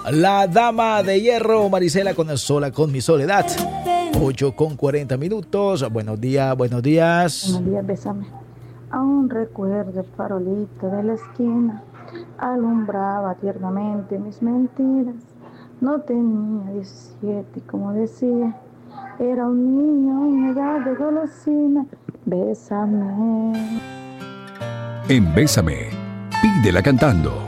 La dama de hierro, Marisela con el sola con mi soledad. 8:40. Buenos días, buenos días. Buenos días, bésame. Aún recuerdo el farolito de la esquina, alumbraba tiernamente mis mentiras. No tenía 17 y como decía, era un niño en edad de golosina. Bésame. En Bésame, pídela cantando.